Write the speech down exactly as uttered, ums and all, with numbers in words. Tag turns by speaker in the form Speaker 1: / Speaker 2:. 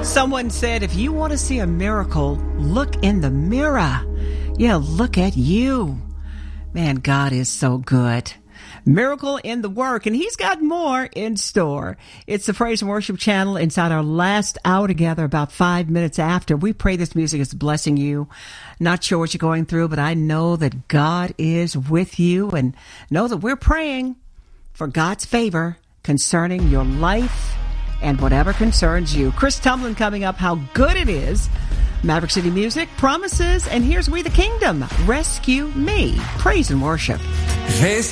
Speaker 1: Someone said, if you want to see a miracle, look in the mirror. Yeah, look at you. Man, God is so good. Miracle in the work, and he's got more in store. It's the Praise and Worship channel inside our last hour together, about five minutes after. We pray this music is blessing you. Not sure what you're going through, but I know that God is with you, and know that we're praying for God's favor concerning your life and whatever concerns you. Chris Tumlin coming up, How Good It Is. Maverick City Music, Promises, and here's We the Kingdom. Rescue Me. Praise and Worship.